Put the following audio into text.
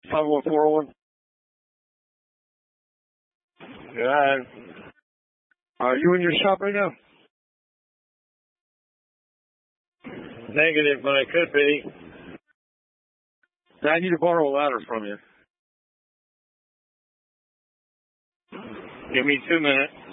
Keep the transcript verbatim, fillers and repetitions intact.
five one four one. Yeah. Are you in your shop right now? Negative, but I could be. I need to borrow a ladder from you. Give me two minutes.